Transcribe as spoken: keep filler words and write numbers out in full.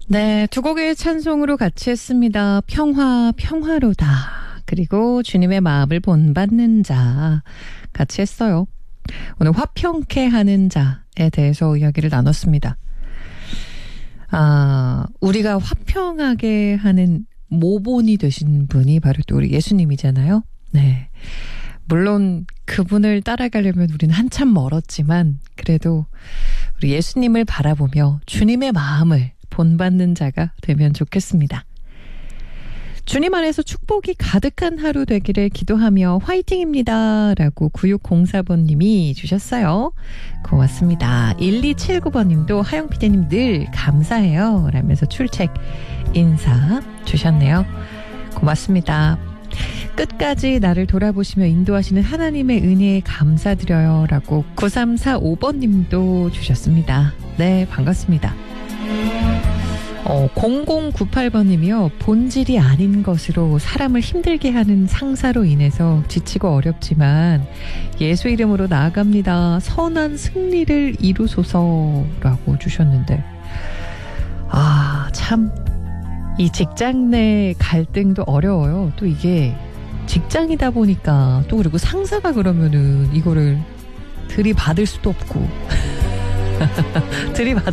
네, 두 곡의 찬송으로 같이 했습니다. 평화, 평화로다. 그리고 주님의 마음을 본받는 자 같이 했어요. 오늘 화평케 하는 자에 대해서 이야기를 나눴습니다. 아, 우리가 화평하게 하는 모본이 되신 분이 바로 또 우리 예수님이잖아요. 네. 물론 그분을 따라가려면 우리는 한참 멀었지만 그래도 우리 예수님을 바라보며 주님의 마음을 본받는 자가 되면 좋겠습니다. 주님 안에서 축복이 가득한 하루 되기를 기도하며 화이팅입니다. 라고 구육공사 번님이 주셨어요. 고맙습니다. 일이칠구 번님도 하영 피디님 늘 감사해요. 라면서 출첵 인사 주셨네요. 고맙습니다. 끝까지 나를 돌아보시며 인도하시는 하나님의 은혜에 감사드려요. 라고 구삼사오 번님도 주셨습니다. 네, 반갑습니다. 어, 공공구팔 번님이요. 본질이 아닌 것으로 사람을 힘들게 하는 상사로 인해서 지치고 어렵지만 예수 이름으로 나아갑니다. 선한 승리를 이루소서라고 주셨는데 아, 참 이 직장 내 갈등도 어려워요. 또 이게 직장이다 보니까 또 그리고 상사가 그러면은 이거를 들이받을 수도 없고 들이받을